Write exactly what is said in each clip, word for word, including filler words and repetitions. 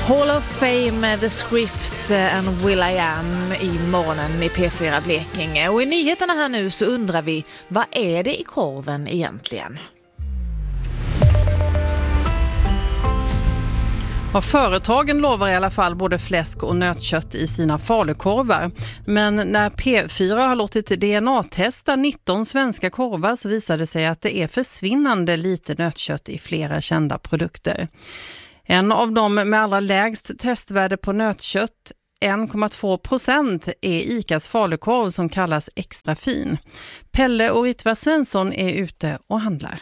Hall of Fame, The Script and Will I Am i morgonen i P fyra Blekinge. Och i nyheterna här nu så undrar vi, vad är det i korven egentligen? Ja, företagen lovar i alla fall både fläsk och nötkött i sina falukorvar. Men när P fyra har låtit D N A-testa nitton svenska korvar så visade det sig att det är försvinnande lite nötkött i flera kända produkter. En av dem med allra lägst testvärde på nötkött, en komma två procent, är ICAs falukorv som kallas extra fin. Pelle och Ritva Svensson är ute och handlar.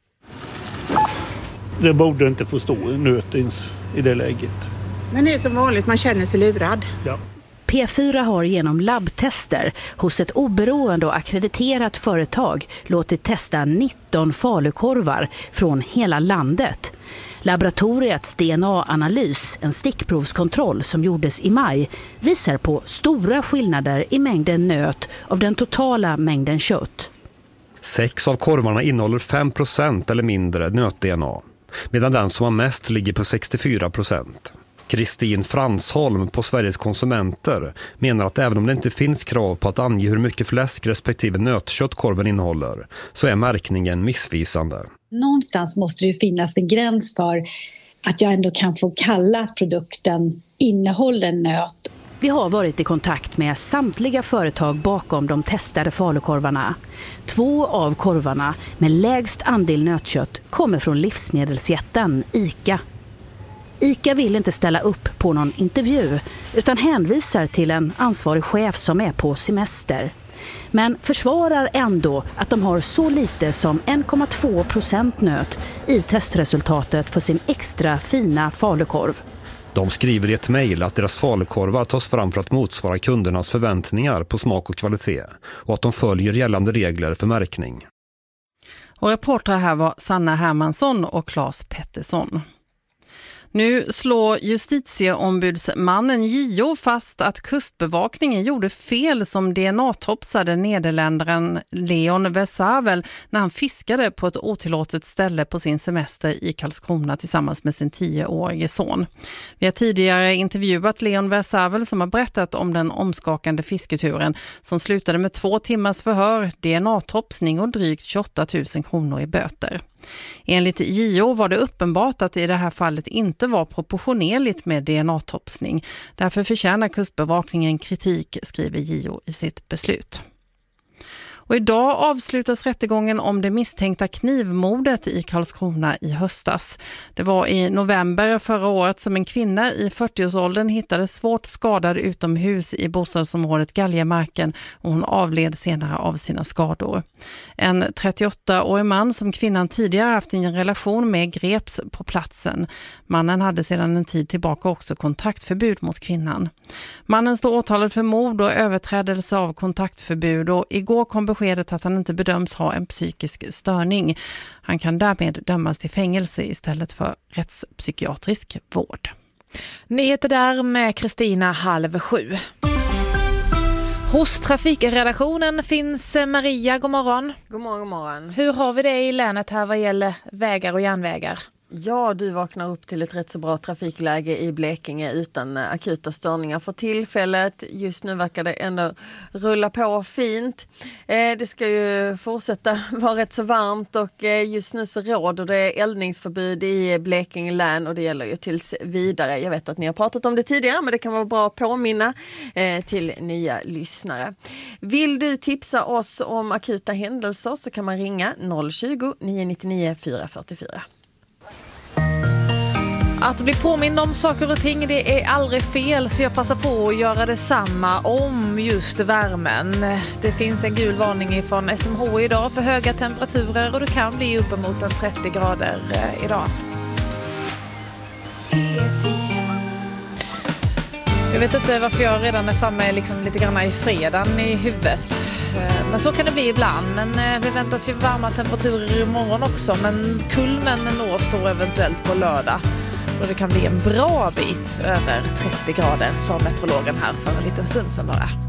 Det borde inte få stå nötins i det läget. Men det är som vanligt, man känner sig lurad. Ja. P fyra har genom labbtester hos ett oberoende och akkrediterat företag låtit testa nitton falukorvar från hela landet. Laboratoriets D N A-analys, en stickprovskontroll som gjordes i maj, visar på stora skillnader i mängden nöt av den totala mängden kött. Sex av korvarna innehåller fem procent eller mindre nöt-D N A, medan den som har mest ligger på sextiofyra procent. Kristin Fransholm på Sveriges konsumenter menar att även om det inte finns krav på att ange hur mycket fläsk respektive nötkött korven innehåller, så är märkningen missvisande. Någonstans måste det ju finnas en gräns för att jag ändå kan få kalla att produkten innehåller nöt. Vi har varit i kontakt med samtliga företag bakom de testade falukorvarna. Två av korvarna med lägst andel nötkött kommer från livsmedelsjätten ICA. ICA vill inte ställa upp på någon intervju utan hänvisar till en ansvarig chef som är på semester. Men försvarar ändå att de har så lite som en komma två procent nöt i testresultatet för sin extra fina falukorv. De skriver i ett mejl att deras falukorvar tas fram för att motsvara kundernas förväntningar på smak och kvalitet och att de följer gällande regler för märkning. Och reportrar här var Sanna Hermansson och Claes Pettersson. Nu slår justitieombudsmannen J O fast att kustbevakningen gjorde fel som D N A-topsade nederländaren Leon Versavel när han fiskade på ett otillåtet ställe på sin semester i Karlskrona tillsammans med sin tioårige son. Vi har tidigare intervjuat Leon Versavel som har berättat om den omskakande fisketuren som slutade med två timmars förhör, D N A-topsning och drygt tjugoåtta tusen kronor i böter. Enligt J O var det uppenbart att det i det här fallet inte var proportionerligt med D N A-topsning. Därför förtjänar kustbevakningen kritik, skriver J O i sitt beslut. Och idag avslutas rättegången om det misstänkta knivmordet i Karlskrona i höstas. Det var i november förra året som en kvinna i fyrtioårsåldern hittades svårt skadad utomhus i bostadsområdet Galjemarken och hon avled senare av sina skador. En trettioåttaårig man som kvinnan tidigare haft en relation med greps på platsen. Mannen hade sedan en tid tillbaka också kontaktförbud mot kvinnan. Mannen står åtalad för mord och överträdelse av kontaktförbud och igår kom beskedet att han inte bedöms ha en psykisk störning. Han kan därmed dömas till fängelse istället för rättspsykiatrisk vård. Nyheter där med Kristina halv sju. Hos trafikredaktionen finns Maria, god morgon. God morgon, god morgon. Hur har vi det i länet här vad gäller vägar och järnvägar? Ja, du vaknar upp till ett rätt så bra trafikläge i Blekinge utan akuta störningar för tillfället. Just nu verkar det ändå rulla på fint. Eh, det ska ju fortsätta vara rätt så varmt och eh, just nu så råder det eldningsförbud i Blekinge län och det gäller ju tills vidare. Jag vet att ni har pratat om det tidigare men det kan vara bra att påminna eh, till nya lyssnare. Vill du tipsa oss om akuta händelser så kan man ringa noll tjugo, nio nittionio, fyra fyrtiofyra. Att bli påmind om saker och ting, det är aldrig fel, så jag passar på att göra detsamma om just värmen. Det finns en gul varning från S M H idag för höga temperaturer och det kan bli uppemot en trettio grader idag. Jag vet inte varför jag redan är framme liksom lite grann i fredagen i huvudet. Men så kan det bli ibland. Men det väntas ju varma temperaturer imorgon också. Men kulmen nås då eventuellt på lördag. Och det kan bli en bra bit över trettio grader, sa meteorologen här för en liten stund sedan bara.